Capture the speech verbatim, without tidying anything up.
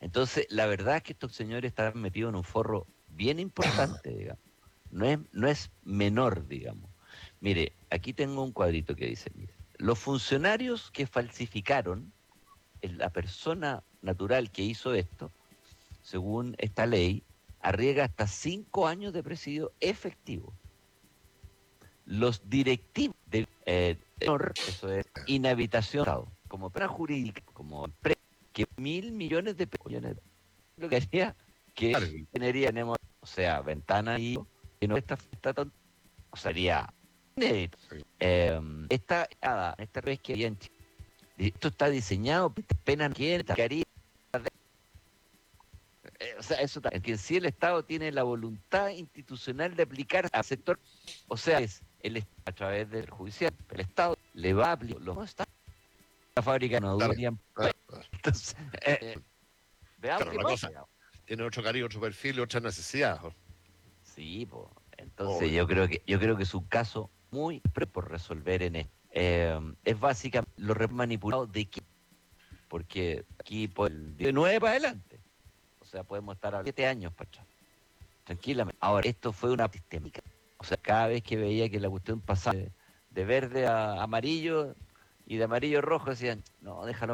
Entonces, la verdad es que estos señores están metidos en un forro bien importante, digamos. No es, no es menor, digamos. Mire, aquí tengo un cuadrito que dice, mire, los funcionarios que falsificaron, eh, la persona natural que hizo esto, según esta ley, arriesga hasta cinco años de presidio efectivo. Los directivos de eh, menor, eso es inhabitación, como pena jurídica, como empresa, que mil millones de pesos, lo que haría que Claro, tenería, tenemos, o sea, ventana y que no está, está tan, o sería inédito. sí, Eh, esta, nada, esta vez que había en Chile, esto está diseñado, pena que haría, eh, o sea, eso es que si el Estado tiene la voluntad institucional de aplicar al sector, o sea, es el a través del judicial, el Estado le va a aplicar, lo está la fábrica no claro, duraría. claro, claro. Entonces, eh, veamos Claro, qué la cosa pasa. tiene otro cariño, otro perfil y otra necesidad. ¿No? Sí, pues. Entonces Obvio. yo creo que yo creo que es un caso muy pre- por resolver en esto. Eh, es básicamente lo re- manipulado de quién, porque aquí por el de nueve para adelante, o sea, podemos estar a siete años para atrás, tranquilamente. Ahora, esto fue una sistémica. O sea, cada vez que veía que la cuestión pasaba de, de verde a amarillo y de amarillo a rojo, decían, no, déjalo